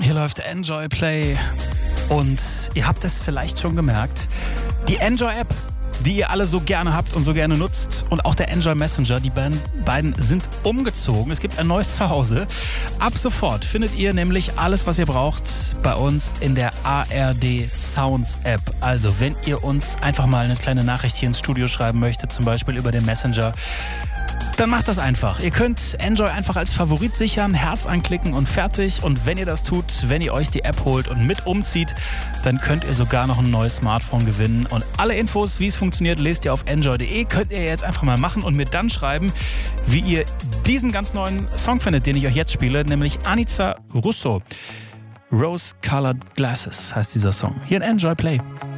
Hier läuft Enjoy Play und ihr habt es vielleicht schon gemerkt, die Enjoy-App, die ihr alle so gerne habt und so gerne nutzt und auch der Enjoy Messenger, die beiden sind umgezogen. Es gibt ein neues Zuhause. Ab sofort findet ihr nämlich alles, was ihr braucht, bei uns in der ARD Sounds App. Also wenn ihr uns einfach mal eine kleine Nachricht hier ins Studio schreiben möchtet, zum Beispiel über den Messenger, dann macht das einfach. Ihr könnt Enjoy einfach als Favorit sichern, Herz anklicken und fertig. Und wenn ihr das tut, wenn ihr euch die App holt und mit umzieht, dann könnt ihr sogar noch ein neues Smartphone gewinnen. Und alle Infos, wie es funktioniert, lest ihr auf enjoy.de. Könnt ihr jetzt einfach mal machen und mir dann schreiben, wie ihr diesen ganz neuen Song findet, den ich euch jetzt spiele, nämlich Anica Russo. Rose Colored Glasses heißt dieser Song. Hier in Enjoy Play.